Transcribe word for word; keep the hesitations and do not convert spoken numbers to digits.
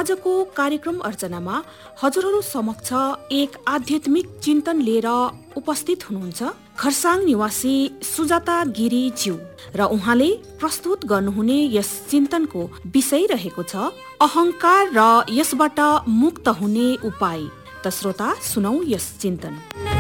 आजको कार्यक्रम अर्चनामा हजुरहरू समक्ष एक आध्यात्मिक चिन्तन लिएर उपस्थित हुनुहुन्छ खरसाङ निवासी सुजाता गिरी ज्यू र उहाँले प्रस्तुत गर्नुहुने यस चिन्तनको विषय रहेको छ अहंकार र यसबाट मुक्त हुने उपाय। त श्रोता सुनौ यस चिन्तन।